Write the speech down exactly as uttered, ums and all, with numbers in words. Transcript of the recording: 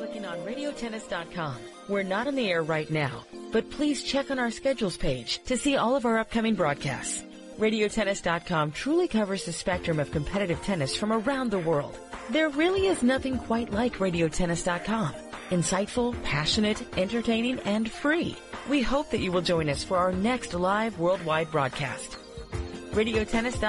clicking on radio tennis dot com. We're not on the air right now, but please check on our schedules page to see all of our upcoming broadcasts. radio tennis dot com truly covers the spectrum of competitive tennis from around the world. There really is nothing quite like radio tennis dot com. Insightful, passionate, entertaining, and free. We hope that you will join us for our next live worldwide broadcast. radio tennis dot com